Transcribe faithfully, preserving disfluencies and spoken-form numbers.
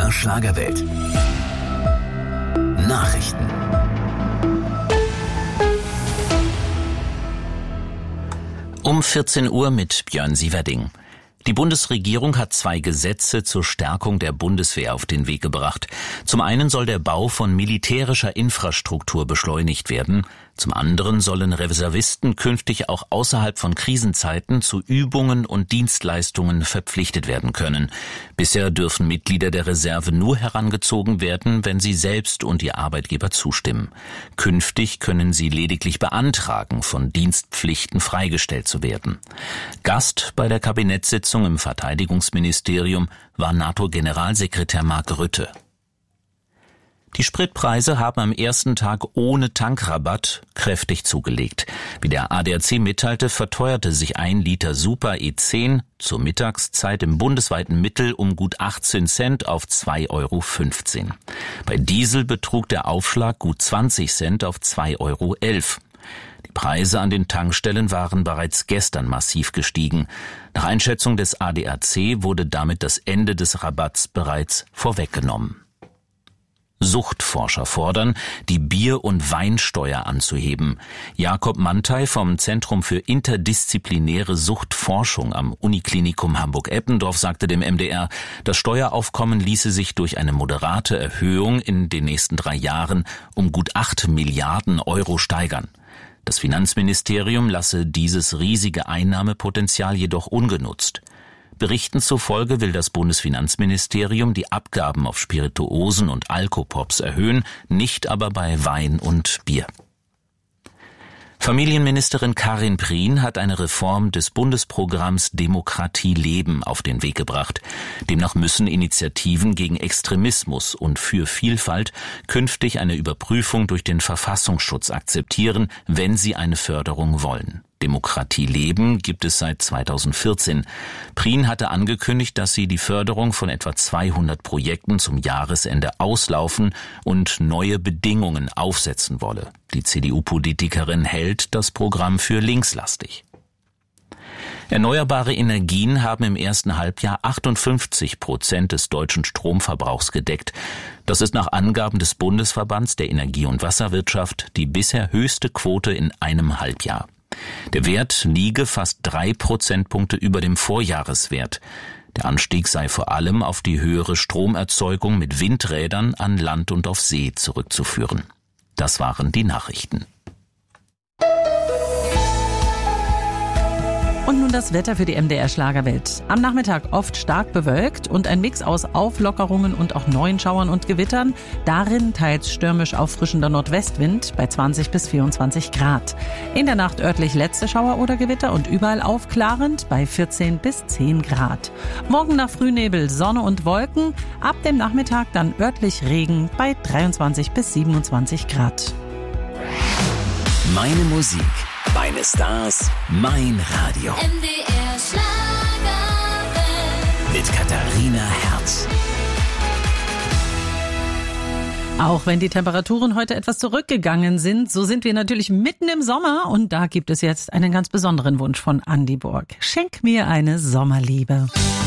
R Schlagerwelt. Nachrichten. Um vierzehn Uhr mit Björn Sieverding. Die Bundesregierung hat zwei Gesetze zur Stärkung der Bundeswehr auf den Weg gebracht. Zum einen soll der Bau von militärischer Infrastruktur beschleunigt werden. Zum anderen sollen Reservisten künftig auch außerhalb von Krisenzeiten zu Übungen und Dienstleistungen verpflichtet werden können. Bisher dürfen Mitglieder der Reserve nur herangezogen werden, wenn sie selbst und ihr Arbeitgeber zustimmen. Künftig können sie lediglich beantragen, von Dienstpflichten freigestellt zu werden. Gast bei der Kabinettssitzung im Verteidigungsministerium war NATO-Generalsekretär Mark Rutte. Die Spritpreise haben am ersten Tag ohne Tankrabatt kräftig zugelegt. Wie der A D A C mitteilte, verteuerte sich ein Liter Super E zehn zur Mittagszeit im bundesweiten Mittel um gut achtzehn Cent auf zwei Euro fünfzehn. Bei Diesel betrug der Aufschlag gut zwanzig Cent auf zwei Euro elf. Die Preise an den Tankstellen waren bereits gestern massiv gestiegen. Nach Einschätzung des A D A C wurde damit das Ende des Rabatts bereits vorweggenommen. Suchtforscher fordern, die Bier- und Weinsteuer anzuheben. Jakob Mantei vom Zentrum für interdisziplinäre Suchtforschung am Uniklinikum Hamburg-Eppendorf sagte dem M D R, das Steueraufkommen ließe sich durch eine moderate Erhöhung in den nächsten drei Jahren um gut acht Milliarden Euro steigern. Das Finanzministerium lasse dieses riesige Einnahmepotenzial jedoch ungenutzt. Berichten zufolge will das Bundesfinanzministerium die Abgaben auf Spirituosen und Alkopops erhöhen, nicht aber bei Wein und Bier. Familienministerin Karin Prien hat eine Reform des Bundesprogramms Demokratie leben auf den Weg gebracht. Demnach müssen Initiativen gegen Extremismus und für Vielfalt künftig eine Überprüfung durch den Verfassungsschutz akzeptieren, wenn sie eine Förderung wollen. Demokratie leben gibt es seit zweitausendvierzehn. Prien hatte angekündigt, dass sie die Förderung von etwa zweihundert Projekten zum Jahresende auslaufen und neue Bedingungen aufsetzen wolle. Die C D U-Politikerin hält das Programm für linkslastig. Erneuerbare Energien haben im ersten Halbjahr achtundfünfzig Prozent des deutschen Stromverbrauchs gedeckt. Das ist nach Angaben des Bundesverbands der Energie- und Wasserwirtschaft die bisher höchste Quote in einem Halbjahr. Der Wert liege fast drei Prozentpunkte über dem Vorjahreswert. Der Anstieg sei vor allem auf die höhere Stromerzeugung mit Windrädern an Land und auf See zurückzuführen. Das waren die Nachrichten. Und nun das Wetter für die M D R Schlagerwelt. Am Nachmittag oft stark bewölkt und ein Mix aus Auflockerungen und auch neuen Schauern und Gewittern. Darin teils stürmisch auffrischender Nordwestwind bei zwanzig bis vierundzwanzig Grad. In der Nacht örtlich letzte Schauer oder Gewitter und überall aufklarend bei vierzehn bis zehn Grad. Morgen nach Frühnebel Sonne und Wolken. Ab dem Nachmittag dann örtlich Regen bei dreiundzwanzig bis siebenundzwanzig Grad. Meine Musik, meine Stars, mein Radio. M D R Schlagerwelt. Mit Katharina Herz. Auch wenn die Temperaturen heute etwas zurückgegangen sind, so sind wir natürlich mitten im Sommer und da gibt es jetzt einen ganz besonderen Wunsch von Andi Borg. Schenk mir eine Sommerliebe.